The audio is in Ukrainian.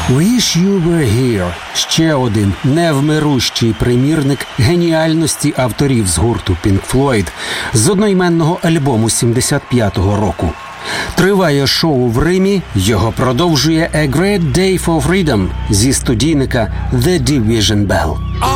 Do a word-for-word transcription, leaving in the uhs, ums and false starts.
«Wish You Were Here» – ще один невмирущий примірник геніальності авторів з гурту Pink Floyd з одноіменного альбому сімдесят п'ятого року. Триває шоу в Римі, його продовжує «A Great Day for Freedom» зі студійника «The Division Bell».